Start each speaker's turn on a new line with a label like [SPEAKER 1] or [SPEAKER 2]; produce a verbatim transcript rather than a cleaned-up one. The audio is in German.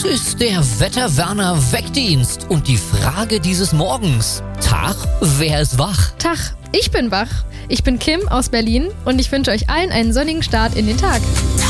[SPEAKER 1] Das ist der Wetterwerner-Weckdienst und die Frage dieses Morgens. Tag, wer ist wach?
[SPEAKER 2] Tag, ich bin wach. Ich bin Kim aus Berlin und ich wünsche euch allen einen sonnigen Start in den Tag.